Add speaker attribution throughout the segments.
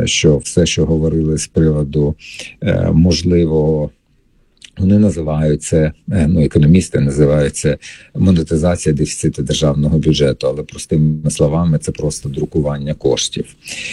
Speaker 1: що все, що говорили з приводу можливого, вони називають це, економісти називають це монетизація дефіциту державного бюджету, але простими словами це просто друкування коштів.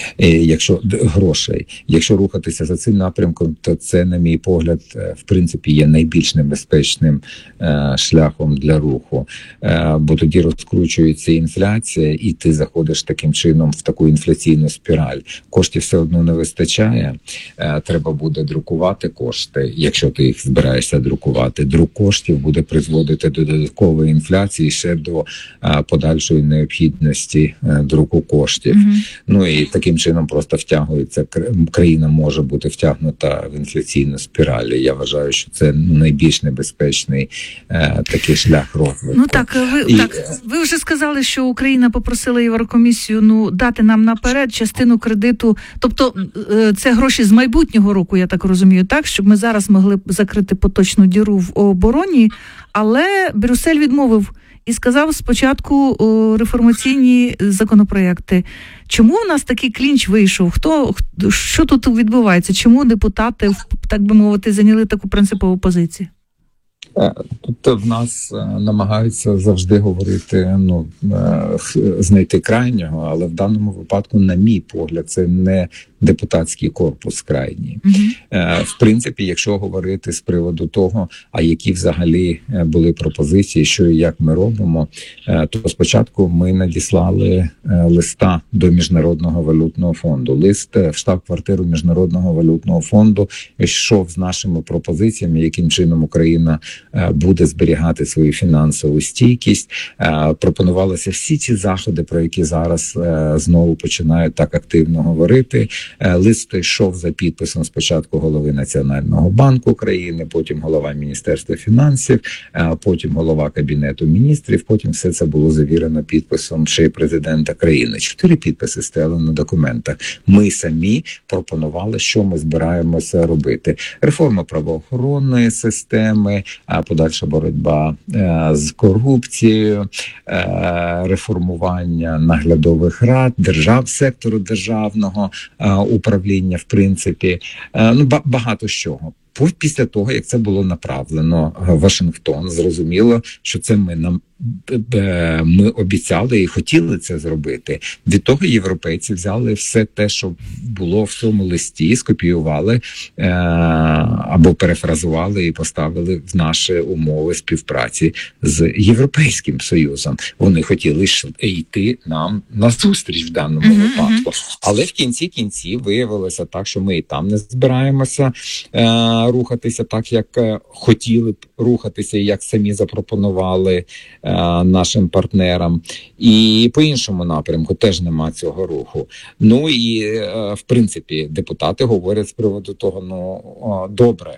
Speaker 1: Якщо рухатися за цим напрямком, то це, на мій погляд, в принципі, є найбільш небезпечним шляхом для руху, бо тоді розкручується інфляція, і ти заходиш таким чином в таку інфляційну спіраль. Коштів все одно не вистачає, треба буде друкувати кошти, якщо ти їх збираєшся друкувати. Друк коштів буде призводити до додаткової інфляції, ще до подальшої необхідності друку коштів. І таким чином просто втягується, країна може бути втягнута в інфляційну спіраль. Я вважаю, що це найбільш небезпечний такий шлях розвитку.
Speaker 2: Ви вже сказали, що Україна попросила Єврокомісію дати нам наперед частину кредиту, тобто це гроші з майбутнього року, я так розумію, так, щоб ми зараз могли закрити поточну діру в обороні, але Брюссель відмовив і сказав спочатку реформаційні законопроекти. Чому в нас такий клінч вийшов? Що тут відбувається? Чому депутати, так би мовити, зайняли таку принципову позицію?
Speaker 1: Тут в нас намагаються завжди говорити, знайти крайнього, але в даному випадку, на мій погляд, це не депутатський корпус крайній. В принципі, якщо говорити з приводу того, а які взагалі були пропозиції, що і як ми робимо, то спочатку ми надіслали листа до Міжнародного валютного фонду. Лист в штаб-квартиру Міжнародного валютного фонду йшов з нашими пропозиціями, яким чином Україна буде зберігати свою фінансову стійкість. Пропонувалися всі ці заходи, про які зараз знову починають так активно говорити. Лист йшов за підписом спочатку голови Національного банку України, потім голова Міністерства фінансів, потім голова Кабінету міністрів, потім все це було завірено підписом ще й президента країни. 4 підписи стояли на документах. Ми самі пропонували, що ми збираємося робити. Реформа правоохоронної системи, подальша боротьба з корупцією, реформування наглядових рад, сектору державного управління, в принципі, багато з чого. Після того, як це було направлено в Вашингтон, зрозуміло, що це ми обіцяли і хотіли це зробити. Від того європейці взяли все те, що було в цьому листі, скопіювали або перефразували і поставили в наші умови співпраці з Європейським Союзом. Вони хотіли йти нам назустріч в даному випадку. Але в кінці виявилося так, що ми і там не збираємося рухатися так, як хотіли б рухатися, як самі запропонували нашим партнерам. І по іншому напрямку теж нема цього руху. В принципі, депутати говорять з приводу того, добре,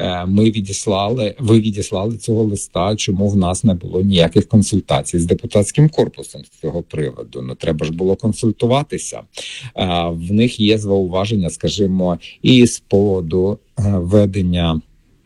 Speaker 1: ви відіслали цього листа, чому в нас не було ніяких консультацій з депутатським корпусом з цього приводу. Треба ж було консультуватися. В них є зауваження, скажімо, і з поводу ведення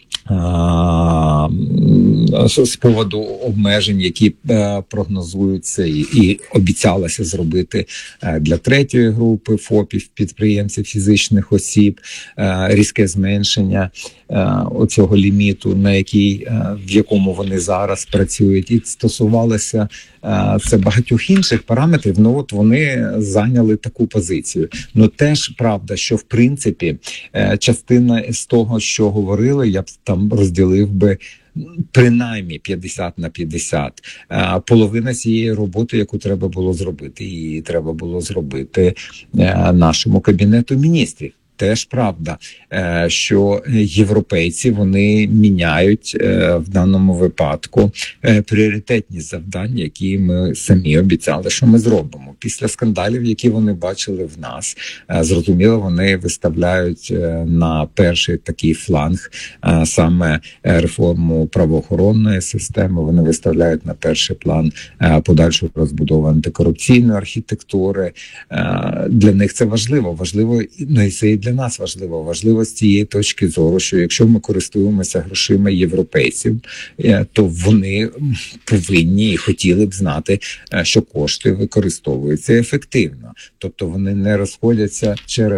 Speaker 1: з поводу обмежень, які прогнозуються і обіцялося зробити для третьої групи ФОПів, підприємців, фізичних осіб, різке зменшення оцього ліміту, в якому вони зараз працюють, і стосувалося це багатьох інших параметрів. Вони зайняли таку позицію. Теж правда, що в принципі частина з того, що говорили, я б там розділив би принаймні 50/50. Половина цієї роботи, яку треба було зробити, її треба було зробити нашому Кабінету міністрів. Теж правда, що європейці, вони міняють в даному випадку пріоритетні завдання, які ми самі обіцяли, що ми зробимо. Після скандалів, які вони бачили в нас, зрозуміло, вони виставляють на перший такий фланг саме реформу правоохоронної системи, вони виставляють на перший план подальшу розбудову антикорупційної архітектури. Для них це важливо, і це і для нас важливо з цієї точки зору, що якщо ми користуємося грошима європейців, то вони повинні і хотіли б знати, що кошти використовуються ефективно. Тобто вони не розходяться через